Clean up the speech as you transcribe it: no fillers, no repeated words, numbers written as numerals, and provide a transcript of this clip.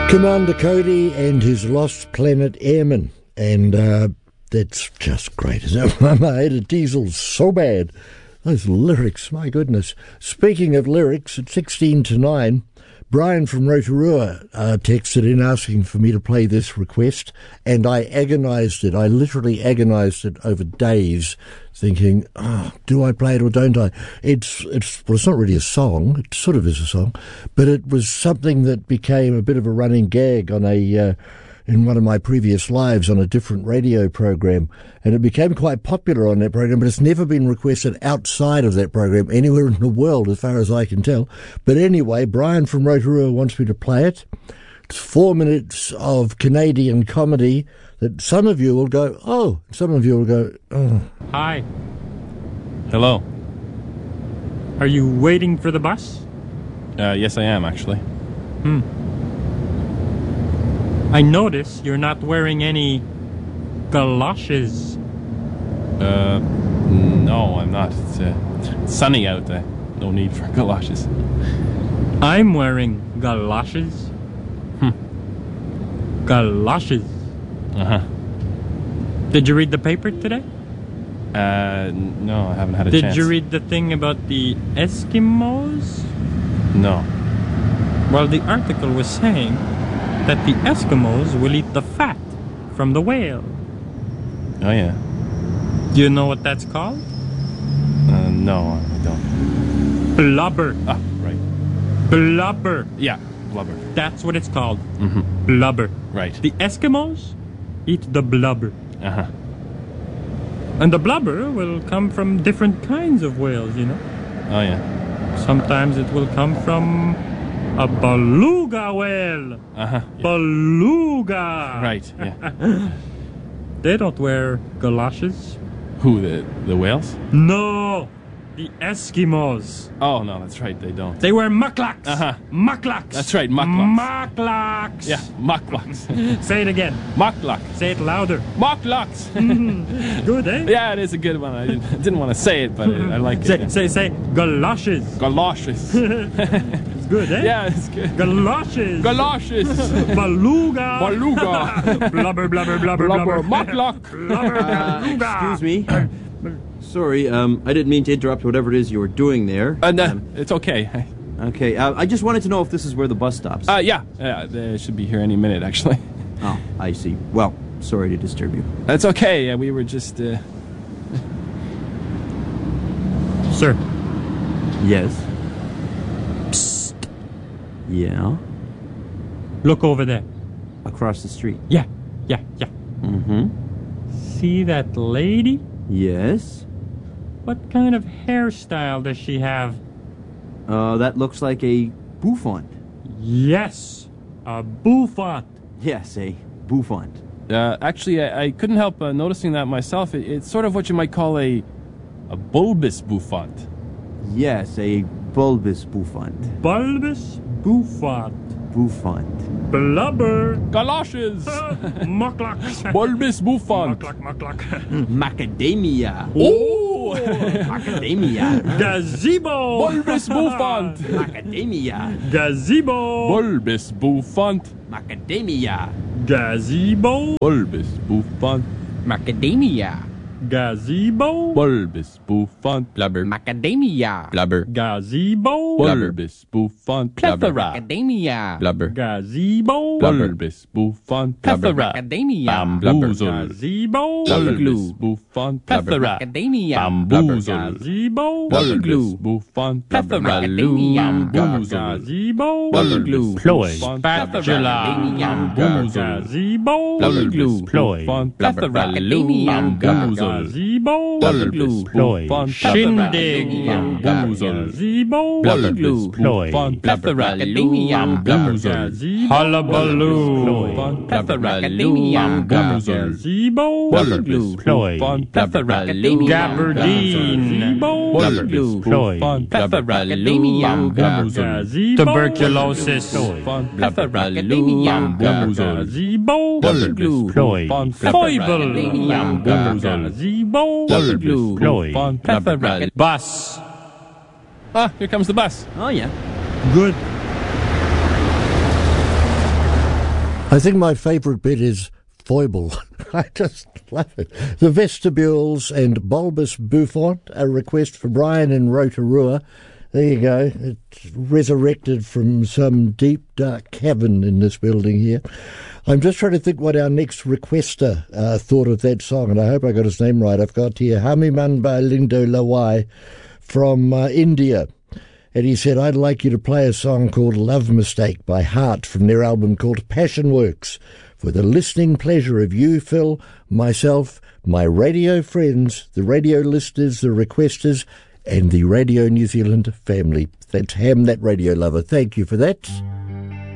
Commander Cody and his Lost Planet Airmen, and that's just great, isn't it? I hated Diesel so bad. Those lyrics, my goodness. Speaking of lyrics, at 16 to 9, Brian from Rotorua texted in asking for me to play this request, and I agonised it. I literally agonised it over days, thinking, do I play it or don't I? It's not really a song. It sort of is a song, but it was something that became a bit of a running gag on in one of my previous lives on a different radio program, and it became quite popular on that program, but it's never been requested outside of that program anywhere in the world, as far as I can tell. But anyway, Brian from Rotorua wants me to play it. It's 4 minutes of Canadian comedy that some of you will go, oh, some of you will go, oh. Hi. Hello. Are you waiting for the bus? Yes, I am, actually. I notice you're not wearing any galoshes. No, I'm not. It's sunny out there. No need for galoshes. I'm wearing galoshes. Galoshes. Uh-huh. Did you read the paper today? No, I haven't had a chance. Did you read the thing about the Eskimos? No. Well, the article was saying that the Eskimos will eat the fat from the whale. Oh, yeah. Do you know what that's called? No, I don't. Blubber. Ah, right. Blubber. Yeah, blubber. That's what it's called. Mm-hmm. Blubber. Right. The Eskimos eat the blubber. Uh-huh. And the blubber will come from different kinds of whales, you know. Oh, yeah. Sometimes it will come from a beluga whale. Uh-huh. Yeah. Beluga. Right, yeah. They don't wear galoshes. Who, the whales? No, the Eskimos. Oh, no, that's right, they don't. They wear muklaks. Uh-huh. Muklaks. That's right, muklaks. Muklaks. Yeah, muklaks. Say it again. Muklak. Say it louder. Muklaks. Good, eh? Yeah, it is a good one. I didn't want to say it, but I like it. Say galoshes. Galoshes. It's good, eh? Yeah, it's good. Galoshes. Galoshes. Beluga. Beluga. Blubber, blubber, blubber, blubber. Muklak. Blubber, beluga. Excuse me. Sorry, I didn't mean to interrupt whatever it is you were doing there. No, it's okay. Okay, I just wanted to know if this is where the bus stops. Yeah, they should be here any minute, actually. Oh, I see. Well, sorry to disturb you. That's okay. We were just, Sir. Yes? Psst. Yeah? Look over there. Across the street. Yeah. Mm-hmm. See that lady? Yes? What kind of hairstyle does she have? That looks like a bouffant. Yes, a bouffant. Yes, a bouffant. actually, I couldn't help noticing that myself. It's sort of what you might call a bulbous bouffant. Yes, a bulbous bouffant. Bulbous bouffant. Bouffant. Blubber. Galoshes. Muklak. Bulbous bouffant. Muklak. Macadamia. Oh! Macadamia. Gazebo. Bulbous bouffant. Macadamia. Gazebo. Bulbous bouffant. Macadamia. Gazebo. Bulbous bouffant. Macadamia. Gazebo. Bulbous bouffant. Blubber. Macadamia. Blubber. Gazebo. Bulbous bouffant. Plethora. Macadamia. Blubber. Gazebo. Bulbous bouffant. Plethora. Macadamia. Bamboozle. Gazebo. Bulbous bouffant. Plethora. Macadamia. Bamboozle. Gazebo. Bulbous bouffant. Plethora. Macadamia. Bamboozle. Gazebo. Glue. Ploy. Spatula. Bamboozle. Gazebo. Glue. Ploy. Plethora. Macadamia. Bamboozle. Gazebo. Bulbous bouffant. Shindig. Bamboozle. Gazebo. Bulbous Ploy. bouffant. Plethora. Macadamia. Bamboozle. Gazebo. Hullabaloo. Plethora. Macadamia. Gazebo. Bulbous Ploy. Plethora. Macadamia. Gabardine. Bulbous Ploy. bouffant. Plethora. Macadamia. Bamboozle. Tuberculosis. Plethora. Macadamia. Gazebo. Glue. Ploy. Foible. Gazebo. Glue. Ploy. Plethora. Bus. Ah, here comes the bus. Oh, yeah. Good. I think my favourite bit is foible. I just love it. The Vestibules and Bulbous Bouffant, a request for Brian in Rotorua. There you go. It's resurrected from some deep, dark cavern in this building here. I'm just trying to think what our next requester thought of that song, and I hope I got his name right. I've got here Hamiman by Lindo Lawai from India. And he said, I'd like you to play a song called Love Mistake by Heart from their album called Passion Works, for the listening pleasure of you, Phil, myself, my radio friends, the radio listeners, the requesters, and the Radio New Zealand family. That's Ham, that radio lover. Thank you for that.